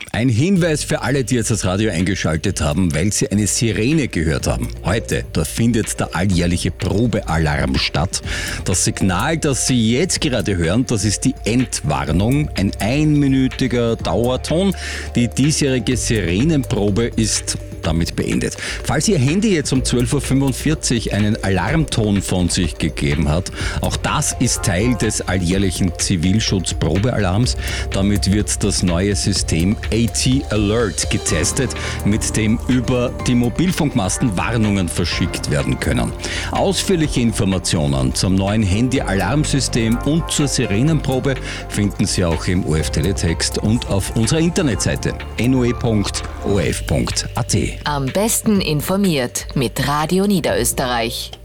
Ein Hinweis für alle, die jetzt das Radio eingeschaltet haben, weil sie eine Sirene gehört haben. Heute, da findet der alljährliche Probealarm statt. Das Signal, das Sie jetzt gerade hören, das ist die Endwarnung. Ein einminütiger Dauerton. Die diesjährige Sirenenprobe ist damit beendet. Falls Ihr Handy jetzt um 12.45 Uhr einen Alarmton von sich gegeben hat, auch das ist Teil des alljährlichen Zivilschutzprobealarms. Damit wird das neue System AT Alert getestet, mit dem über die Mobilfunkmasten Warnungen verschickt werden können. Ausführliche Informationen zum neuen Handy-Alarmsystem und zur Sirenenprobe finden Sie auch im ORF-Teletext und auf unserer Internetseite noe.orf.at. Am besten informiert mit Radio Niederösterreich.